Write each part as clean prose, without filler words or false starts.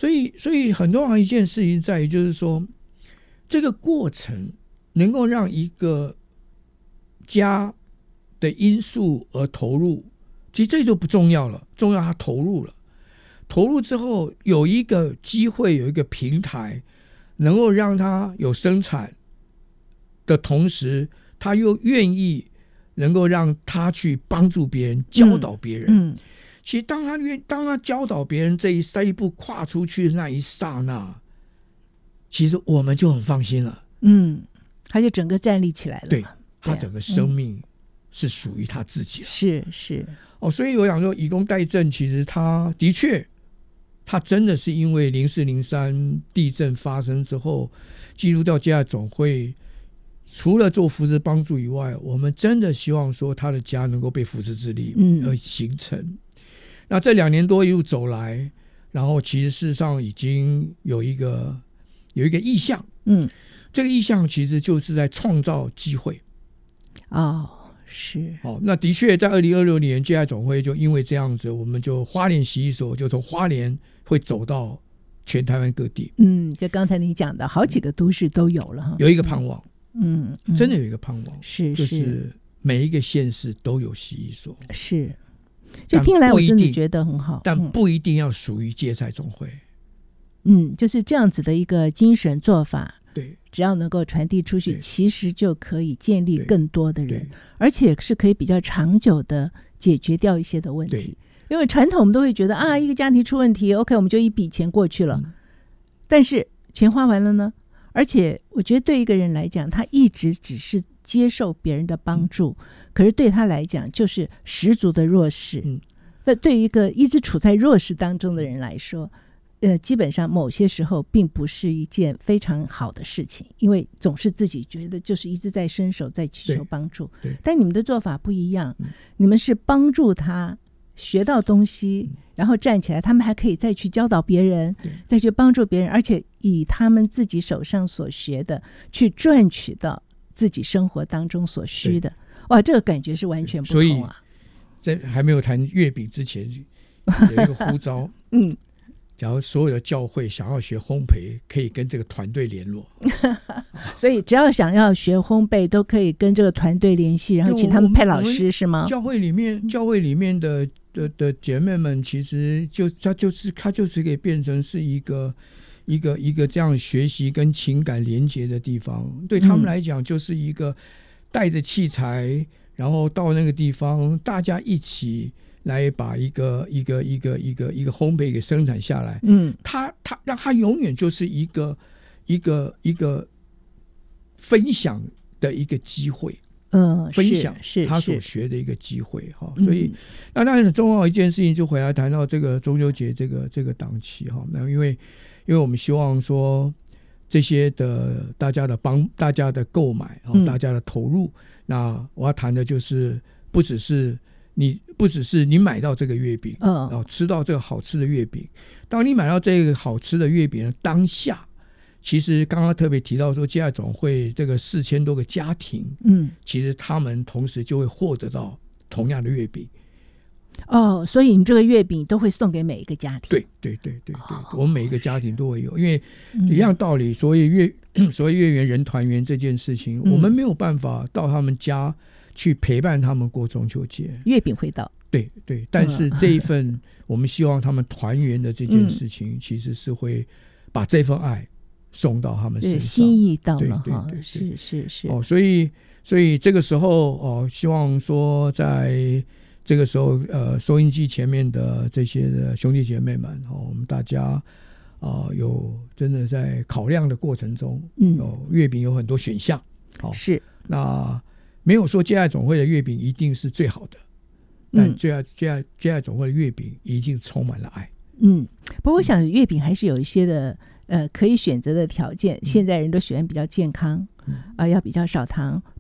所以很重要一件事情在于，就是说这个过程能够让一个家的因素而投入，其实这就不重要了，重要他投入了，投入之后有一个机会，有一个平台，能够让他有生产的同时，他又愿意能够让他去帮助别人，教导别人。其实当他教导别人这一步跨出去的那一刹那，其实我们就很放心了。 他就整个站立起来了。 对，他整个生命是属于他自己了。 是所以我想说，以工代赈，其实他的确，他真的是因为04、03地震发生之后，基督教接待总会除了做扶持帮助以外，我们真的希望说他的家能够被扶持之力而形成。那这2年多一路走来，然后其实事实上已经有一个意向，这个意向其实就是在创造机会。那的确在2026年接待总会就因为这样子，我们就花莲洗衣所就从花莲会走到全台湾各地。 就刚才你讲的好几个都市都有了， 有一个盼望。真的有一个盼望，就是每一个县市都有洗衣所。 是，这听来我真的觉得很好， 但不一定要属于接待总会。 就是这样子的一个精神做法， 对， 只要能够传递出去，其实就可以建立更多的人，而且是可以比较长久的解决掉一些的问题。因为传统我们都会觉得一个家庭出问题 OK 我们就一笔钱过去了，但是钱花完了呢，而且我觉得对一个人来讲，他一直只是接受别人的帮助，可是对他来讲就是十足的弱势。那对于一个一直处在弱势当中的人来说，基本上某些时候并不是一件非常好的事情，因为总是自己觉得就是一直在伸手在祈求帮助。但你们的做法不一样，你们是帮助他学到东西，然后站起来，他们还可以再去教导别人，再去帮助别人，而且以他们自己手上所学的去赚取到自己生活当中所需的。哇，这个感觉是完全不同啊。 在还没有谈月饼之前，有一个呼召假如所有的教会想要学烘焙，可以跟这个团队联络。 所以只要想要学烘焙，都可以跟这个团队联系，然后请他们配老师，是吗？教会里面的姐妹们，其实它就是可以变成是一个这样学习跟情感连结的地方。对他们来讲，就是一个带着器材，然后到那个地方，大家一起来把一个烘焙给生产下来。他让他永远就是一个分享的一个机会。分享他所学的一个机会。所以那当然很重要一件事情，就回来谈到这个中秋节这个档期。那因为我们希望说这些的大家的购买，大家的投入，那我要谈的就是不只是你买到这个月饼，吃到这个好吃的月饼，当你买到这个好吃的月饼的当下，其实刚刚特别提到说接待总会这个4000多个家庭，其实他们同时就会获得到同样的月饼。 所以你这个月饼都会送给每一个家庭？ 对，我们每一个家庭都会有，因为一样道理，所谓月圆人团圆这件事情，我们没有办法到他们家去陪伴他们过中秋节， 月饼会到， 对，但是这一份我们希望他们团圆的这件事情，其实是会把这份爱送到他们身上， 心意到了。 对， 是所以这个时候希望说在这个时候收音机前面的这些的兄弟姐妹们，我们大家有真的在考量的过程中，月饼有很多选项。 是， 那没有说接待总会的月饼一定是最好的，但接待总会的月饼一定充满了爱。 不过我想月饼还是有一些的可以选择的条件。现在人都喜欢比较健康，要比较少糖，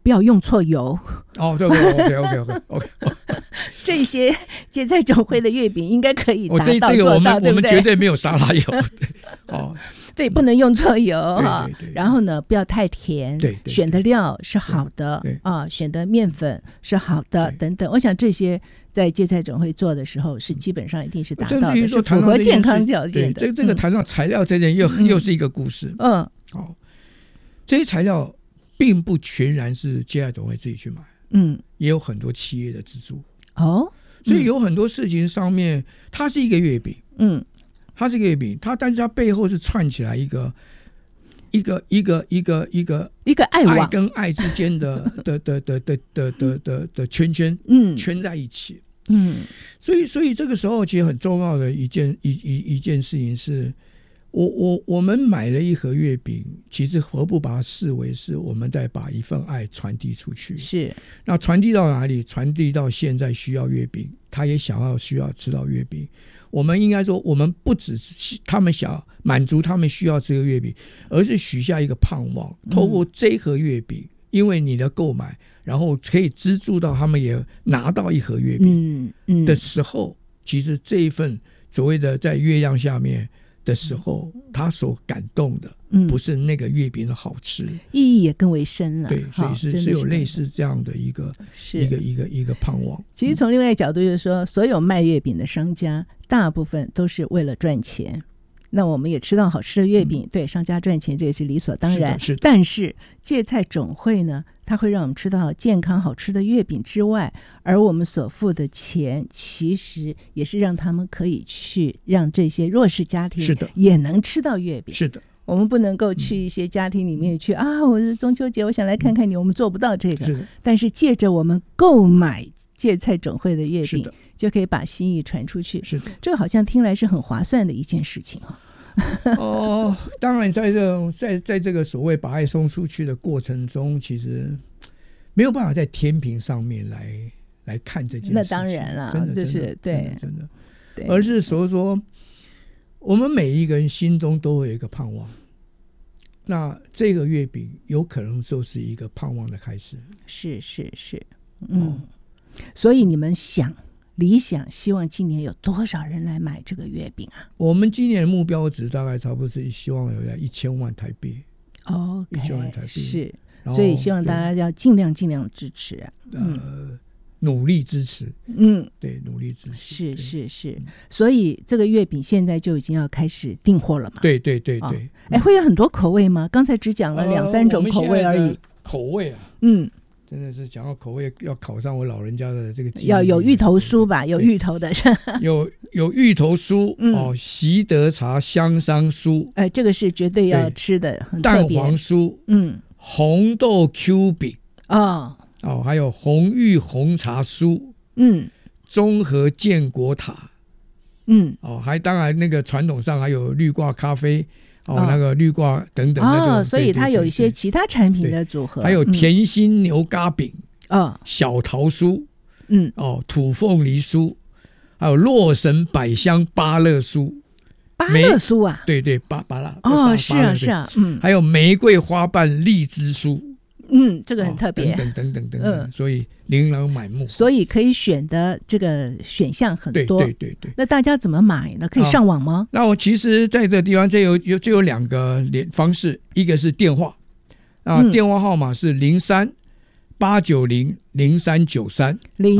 不要用错油。 对 OK 这些芥菜种会的月饼应该可以达到这个做到， 我们绝对没有沙拉油。 对，不能用错油对， 然后呢，不要太甜， 对， 选的料是好的选的面粉是好的等等。我想这些在芥菜种会做的时候是基本上一定是达到的，是符合健康条件的。 这个谈到材料这件又是一个故事。这些材料并不全然是芥菜种会自己去买，也有很多企业的资助。所以有很多事情上面，它是一个月饼，它是一个月饼，但是它背后是串起来一个爱跟爱之间的圈圈，圈在一起。所以这个时候其实很重要的一件事情是，我们买了一盒月饼，其实何不把它视为是我们在把一份爱传递出去？是，那传递到哪里？传递到现在需要月饼，他也需要吃到月饼。我们应该说，我们不只是他们想满足他们需要这个月饼，而是许下一个盼望，透过这盒月饼，因为你的购买，然后可以资助到他们也拿到一盒月饼的时候，其实这一份所谓的在月亮下面的时候，他所感动的不是那个月饼的好吃， 意义也更为深了。 对，所以是有类似这样的一个盼望。 其实从另外一个角度就是说，所有卖月饼的商家大部分都是为了赚钱。那我们也吃到好吃的月饼，对商家赚钱这也是理所当然。但是芥菜种会呢，它会让我们吃到健康好吃的月饼之外，而我们所付的钱其实也是让他们可以去让这些弱势家庭也能吃到月饼。 是的， 我们不能够去一些家庭里面去我是中秋节我想来看看你，我们做不到这个。但是借着我们购买芥菜种会的月饼，就可以把心意传出去。 是的， 这个好像听来是很划算的一件事情当然在这个所谓把爱送出去的过程中，其实没有办法在天平上面来看这件事情。 那当然了，就是对， 真的，而是说我们每一个人心中都会有一个盼望，那这个月饼有可能就是一个盼望的开始。 是，所以你们理想希望今年有多少人来买这个月饼啊？ 我们今年的目标值大概差不多是希望有1000万台币。1000万台币是，所以希望大家要尽量支持努力支持。对，努力支持。 是。所以这个月饼现在就已经要开始订货了嘛？ 对。 会有很多口味吗？刚才只讲了2-3种口味而已。 口味真的是讲到口味，要考上我老人家的这个记忆。 要有芋头酥吧？有芋头的有芋头酥习得茶香桑酥， 这个是绝对要吃的，很特别。蛋黄酥，红豆 Q 饼还有红玉红茶酥，综合建国塔，还当然那个传统上还有绿挂咖啡。那个绿挂等等所以它有一些其他产品的组合， 还有甜心牛轧饼小桃酥，土凤梨酥，还有洛神百香芭乐酥。 芭乐酥啊？ 对，芭乐是啊， 还有玫瑰花瓣荔枝酥， 这个很特别， 等等，所以琳琅满目， 所以可以选的这个选项很多。 对。 那大家怎么买呢？可以上网吗？ 那我其实在这个地方就有2个方式，一个是电话，电话号码是03-890-0393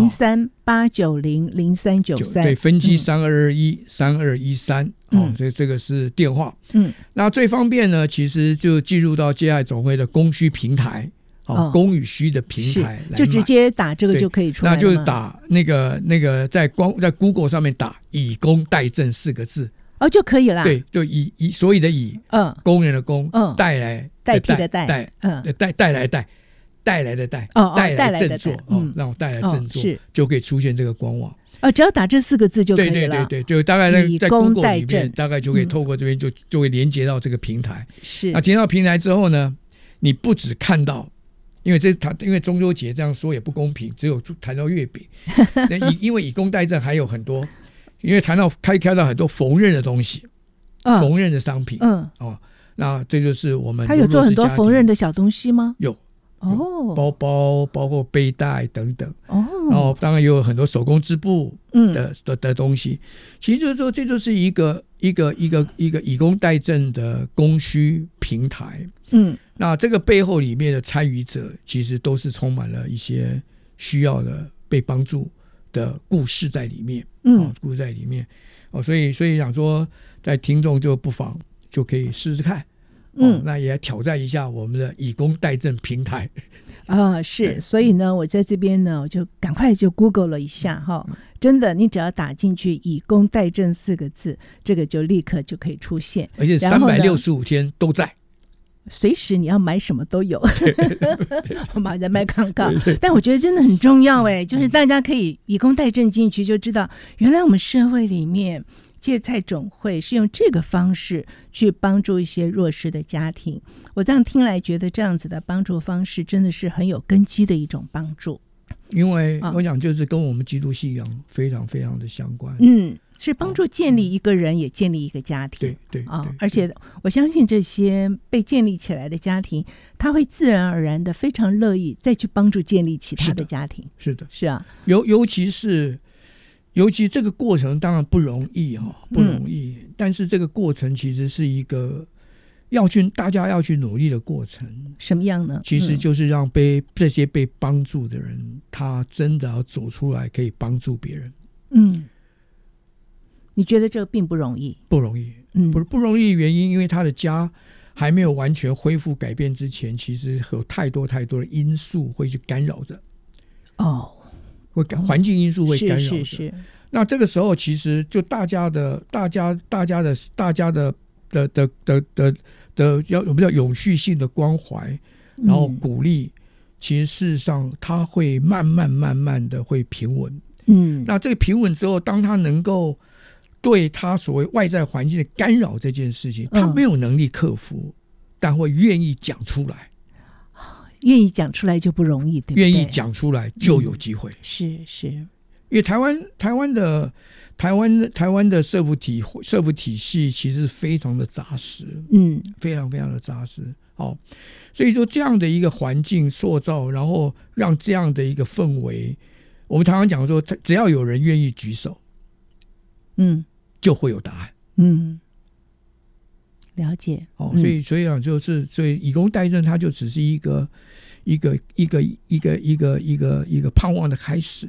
03-890-0393， 对，分机3221-3213。所以这个是电话。那最方便呢，其实就进入到芥菜种会的供需平台。供与需的平台来， 就直接打这个就可以出来了吗？ 那就是打那个在 Google 上面打以工代赈4个字就可以了。 对，就所以的工人的工，代替的代，带来的振作，让我带来振作，就可以出现这个官网。 只要打这4个字就可以了。 对，就大概在 Google 里面，大概就可以透过这边就会连接到这个平台。 是， 那连到平台之后呢，你不只看到。因为中秋节这样说也不公平，只有谈到月饼。因为以工代赈还有很多，因为谈到开到很多缝纫的东西，缝纫的商品。那这就是我们。 他有做很多缝纫的小东西吗？ 有包包包括背带等等，然后当然也有很多手工织布的东西。其实就是说，这就是一个以工代赈的供需平台。那这个背后里面的参与者，其实都是充满了一些需要的被帮助的故事在里面。故事在里面。所以想说，在听众就不妨就可以试试看。那也挑战一下我们的以工代赈平台是，所以呢，我在这边呢，我就赶快就 Google 了一下哈，真的，你只要打进去“以工代赈”4个字，这个就立刻就可以出现， 而且365天都在， 随时你要买什么都有。我马上在卖广告，但我觉得真的很重要就是大家可以以工代赈进去，就知道原来我们社会里面芥菜种会是用这个方式去帮助一些弱势的家庭。我这样听来觉得这样子的帮助方式真的是很有根基的一种帮助， 因为我想就是跟我们基督信仰非常非常的相关。 是帮助建立一个人也建立一个家庭。 对而且我相信这些被建立起来的家庭，他会自然而然的非常乐意再去帮助建立其他的家庭。 是的是啊， 尤其这个过程当然不容易不容易，但是这个过程其实是一个大家要去努力的过程。 什么样呢？ 其实就是让这些被帮助的人，他真的要走出来，可以帮助别人。 你觉得这个并不容易？ 不容易，不容易的原因，因为他的家还没有完全恢复改变之前，其实有太多太多的因素会去干扰着。环境因素会干扰着。 是。 那这个时候，其实就大家的我们叫永续性的关怀，然后鼓励，其实事实上它会慢慢的会平稳。那这个平稳之后，当他能够对他所谓外在环境的干扰这件事情，他没有能力克服，但会愿意讲出来。 愿意讲出来就不容易，对不对？ 愿意讲出来就有机会。 是，因为台湾的社福体系其实非常的扎实，非常非常的扎实。所以说这样的一个环境塑造，然后让这样的一个氛围，我们常常讲说，只要有人愿意举手，就会有答案。 了解。 所以以工代赈，它就只是一个盼望的开始。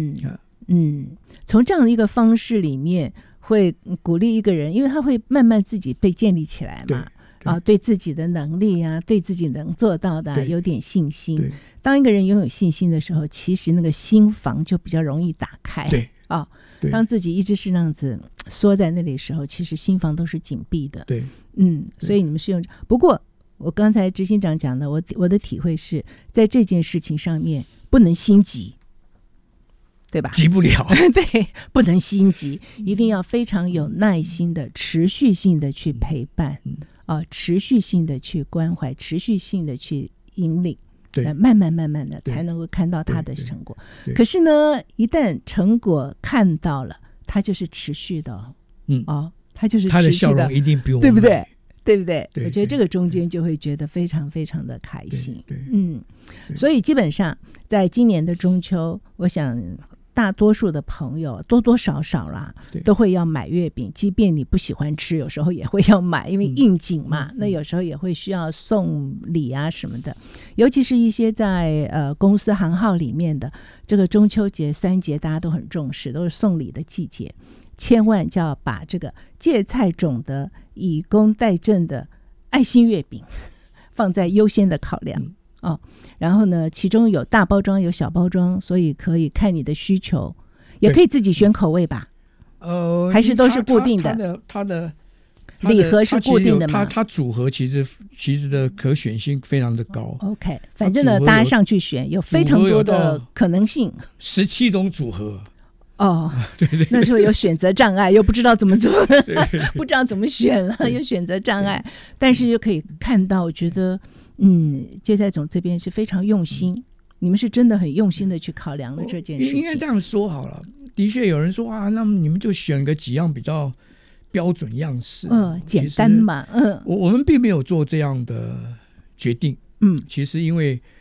从这样的一个方式里面，会鼓励一个人，因为他会慢慢自己被建立起来嘛。对自己的能力对自己能做到的有点信心。当一个人拥有信心的时候，其实那个心房就比较容易打开。当自己一直是那样子缩在那里的时候，其实心房都是紧闭的。所以你们是用，不过我刚才执行长讲的，我的体会是在这件事情上面不能心急，对吧？ 急不了。 对，不能心急，一定要非常有耐心的持续性的去陪伴，持续性的去关怀，持续性的去引领，慢慢的才能够看到它的成果。可是呢，一旦成果看到了，它就是持续的。它就是持续的，它的笑容一定比我们对不对？对不对？我觉得这个中间就会觉得非常非常的开心。所以基本上在今年的中秋，我想大多数的朋友多多少少啦都会要买月饼，即便你不喜欢吃，有时候也会要买，因为应景嘛。那有时候也会需要送礼什么的，尤其是一些在公司行号里面的，这个中秋节3节大家都很重视，都是送礼的季节，千万就要把这个芥菜种的以工代赈的爱心月饼放在优先的考量。然后呢，其中有大包装有小包装，所以可以看你的需求，也可以自己选口味吧。还是都是固定的？它的礼盒是固定的吗？它组合其实的可选性非常的高。OK， 反正呢，大家上去选，有非常多的可能性，17种组合。对，那时候有选择障碍，又不知道怎么做，不知道怎么选了，有选择障碍，但是又可以看到，我觉得芥菜种这边是非常用心，你们是真的很用心的去考量了这件事情。应该这样说好了，的确有人说那么你们就选个几样比较标准样式，简单嘛。我们并没有做这样的决定。其实因为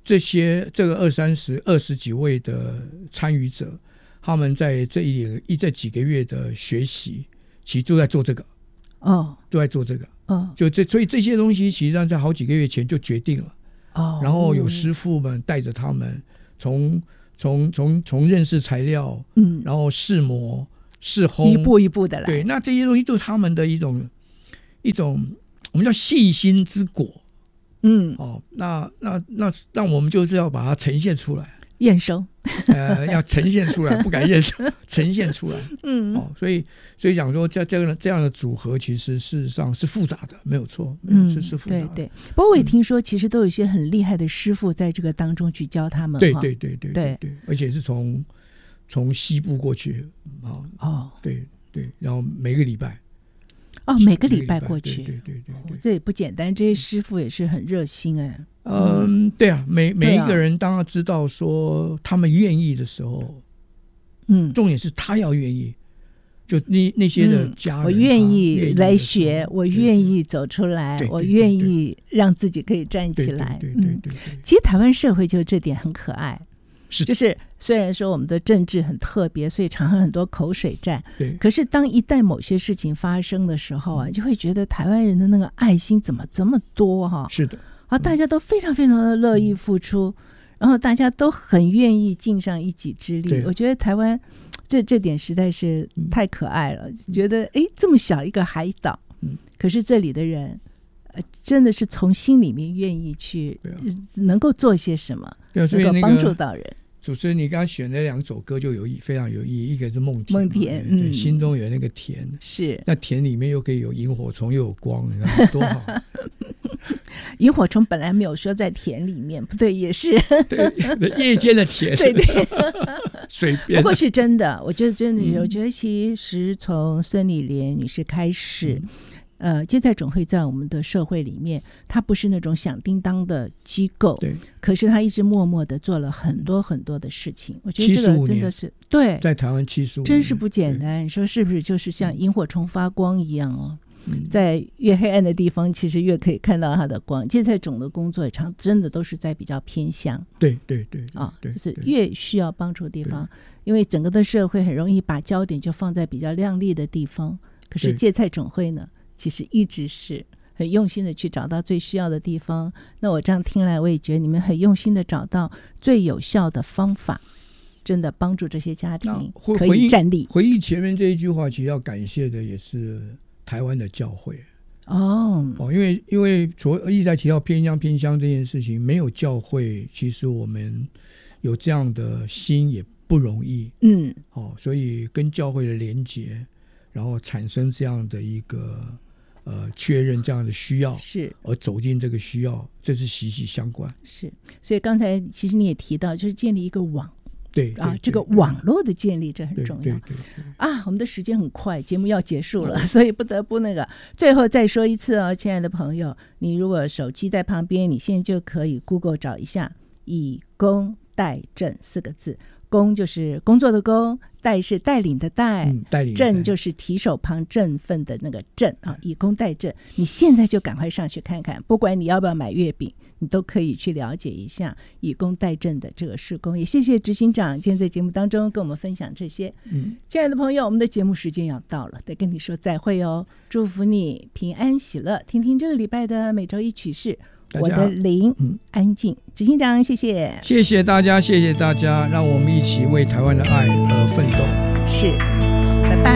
这个20几位的参与者，他们在这几个月的学习，其实都在做这个都在做这个所以这些东西其实上在好几个月前就决定了然后有师傅们带着他们从认识材料然后试磨试烘， 一步一步的来。 对，那这些东西都是他们的一种我们叫细心之果。那我们就是要把它呈现出来， 验收要呈现出来，不敢验收，呈现出来。所以讲说这样的组合，其实事实上是复杂的，没有错，是复杂的。 对。不过我也听说，其实都有一些很厉害的师傅在这个当中去教他们。 对，而且是从西部过去对，然后每个礼拜。 每个礼拜过去， 对， 这也不简单。这些师傅也是很热心对啊，每一个人当他知道说他们愿意的时候，重点是他要愿意，就那些的家人， 我愿意来学，我愿意走出来，我愿意让自己可以站起来。 对。 其实台湾社会就这点很可爱。就是虽然说我们的政治很特别，所以常常很多口水战，可是当一旦某些事情发生的时候就会觉得台湾人的那个爱心怎么这么多是的大家都非常非常的乐意付出，然后大家都很愿意尽上一己之力。我觉得台湾这点实在是太可爱了，觉得这么小一个海岛可是这里的人真的是从心里面愿意去能够做些什么，能够帮助到人。 主持人，你刚刚选的2首歌就非常有意义，一个是梦田，心中有那个田， 是那田里面又可以有萤火虫又有光，你看多好。 萤火虫本来没有说在田里面，不对，也是对夜间的田， 对水边。 不过是真的，我觉得真的，我觉得其实从孙理莲女士开始。芥菜种会在我们的社会里面，它不是那种响叮当的机构，可是它一直默默的做了很多很多的事情。我觉得这个真的是对， 在台湾75年真是不简单。你说是不是？就是像萤火虫发光一样在越黑暗的地方，其实越可以看到它的光。芥菜种的工作真的都是在比较偏乡， 对就是越需要帮助的地方，因为整个的社会很容易把焦点就放在比较亮丽的地方，可是芥菜种会呢？其实一直是很用心的去找到最需要的地方。那我这样听来，我也觉得你们很用心的找到最有效的方法，真的帮助这些家庭可以站立。 回忆前面这一句话，其实要感谢的也是台湾的教会因为一直在提到偏乡这件事情，没有教会，其实我们有这样的心也不容易。所以跟教会的连结，然后产生这样的一个确认这样的需要， 是而走进这个需要，这是息息相关。 是，所以刚才其实你也提到，就是建立一个网， 对这个网络的建立这很重要。对我们的时间很快，节目要结束了，所以不得不最后再说一次亲爱的朋友，你如果手机在旁边，你现在就可以 Google 找一下以工代赈4个字。工就是工作的工，带是带领的带，振就是提手旁振奋的那个振以工代赈。你现在就赶快上去看看，不管你要不要买月饼，你都可以去了解一下以工代赈的这个事工。也谢谢执行长今天在节目当中跟我们分享这些。亲爱的朋友，我们的节目时间要到了，得跟你说再会祝福你平安喜乐。听听这个礼拜的每周一曲式，我的灵安静。执行长，谢谢大家，让我们一起为台湾的爱而奋斗。 是。